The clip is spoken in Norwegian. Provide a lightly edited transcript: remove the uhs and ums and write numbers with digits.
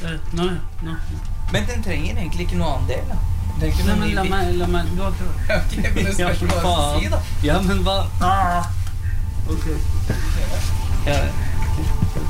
Nå. Men den trenger egentlig ikke noe annen del, da. Nei, men la meg, du har prøvd. Ok, men det spørs hva du skal si, da. Ja, men hva? Ok. Ja.